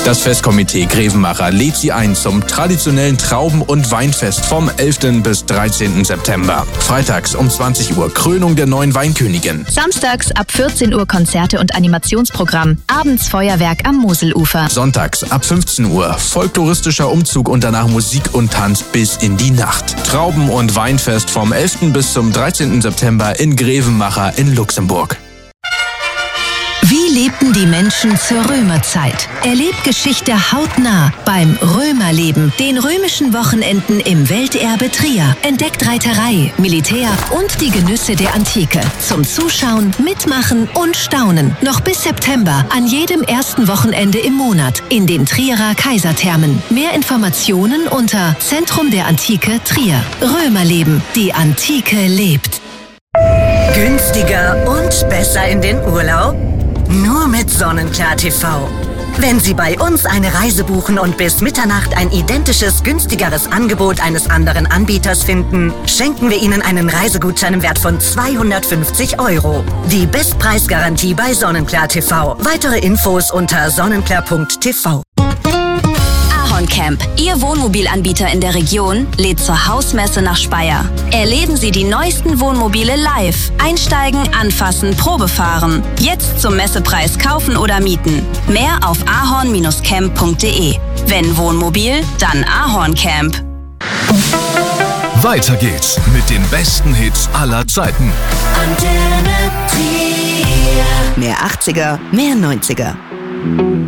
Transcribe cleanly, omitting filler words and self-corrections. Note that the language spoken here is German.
Das Festkomitee Grevenmacher lädt Sie ein zum traditionellen Trauben- und Weinfest vom 11. bis 13. September. Freitags um 20 Uhr Krönung der neuen Weinkönigin. Samstags ab 14 Uhr Konzerte und Animationsprogramm. Abends Feuerwerk am Moselufer. Sonntags ab 15 Uhr folkloristischer Umzug und danach Musik und Tanz bis in die Nacht. Trauben- und Weinfest vom 11. bis zum 13. September in Grevenmacher in Luxemburg. Wie lebten die Menschen zur Römerzeit? Erlebt Geschichte hautnah beim Römerleben, den römischen Wochenenden im Welterbe Trier. Entdeckt Reiterei, Militär und die Genüsse der Antike. Zum Zuschauen, Mitmachen und Staunen. Noch bis September an jedem ersten Wochenende im Monat in den Trierer Kaiserthermen. Mehr Informationen unter Zentrum der Antike Trier. Römerleben, die Antike lebt. Günstiger und besser in den Urlaub? Nur mit Sonnenklar TV. Wenn Sie bei uns eine Reise buchen und bis Mitternacht ein identisches, günstigeres Angebot eines anderen Anbieters finden, schenken wir Ihnen einen Reisegutschein im Wert von 250 €. Die Bestpreisgarantie bei Sonnenklar TV. Weitere Infos unter sonnenklar.tv. Camp, Ihr Wohnmobilanbieter in der Region, lädt zur Hausmesse nach Speyer. Erleben Sie die neuesten Wohnmobile live. Einsteigen, anfassen, Probefahren. Jetzt zum Messepreis kaufen oder mieten. Mehr auf ahorn-camp.de. Wenn Wohnmobil, dann Ahorn Camp. Weiter geht's mit den besten Hits aller Zeiten. Mehr 80er, mehr 90er.